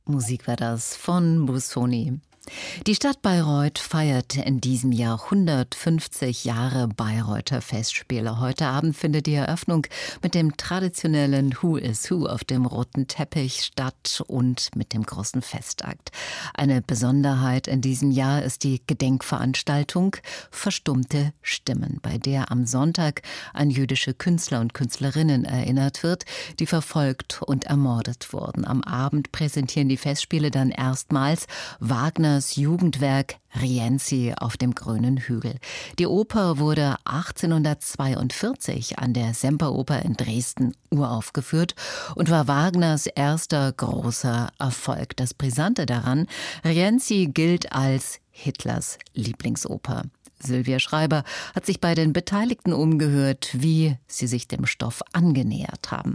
Musik war das von Busoni. Die Stadt Bayreuth feiert in diesem Jahr 150 Jahre Bayreuther Festspiele. Heute Abend findet die Eröffnung mit dem traditionellen Who is Who auf dem roten Teppich statt und mit dem großen Festakt. Eine Besonderheit in diesem Jahr ist die Gedenkveranstaltung Verstummte Stimmen, bei der am Sonntag an jüdische Künstler und Künstlerinnen erinnert wird, die verfolgt und ermordet wurden. Am Abend präsentieren die Festspiele dann erstmals Wagners Jugendwerk Rienzi auf dem grünen Hügel. Die Oper wurde 1842 an der Semperoper in Dresden uraufgeführt und war Wagners erster großer Erfolg. Das Brisante daran: Rienzi gilt als Hitlers Lieblingsoper. Sylvia Schreiber hat sich bei den Beteiligten umgehört, wie sie sich dem Stoff angenähert haben.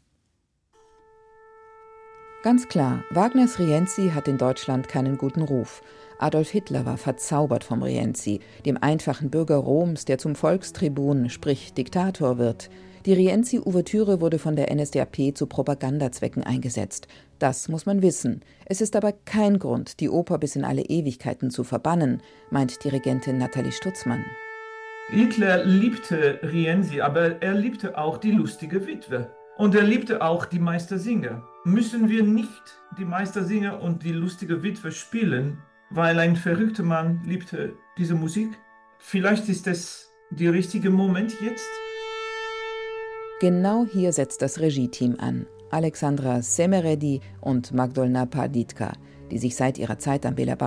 Ganz klar, Wagners Rienzi hat in Deutschland keinen guten Ruf. Adolf Hitler war verzaubert vom Rienzi, dem einfachen Bürger Roms, der zum Volkstribun, sprich Diktator wird. Die Rienzi-Ouvertüre wurde von der NSDAP zu Propagandazwecken eingesetzt. Das muss man wissen. Es ist aber kein Grund, die Oper bis in alle Ewigkeiten zu verbannen, meint Dirigentin Nathalie Stutzmann. Hitler liebte Rienzi, aber er liebte auch die lustige Witwe. Und er liebte auch die Meistersinger. Müssen wir nicht die Meistersinger und die lustige Witwe spielen, weil ein verrückter Mann liebte diese Musik? Vielleicht ist es der richtige Moment jetzt? Genau hier setzt das Regie-Team an. Alexandra Semeredi und Magdolna Parditka, die sich seit ihrer Zeit am Bela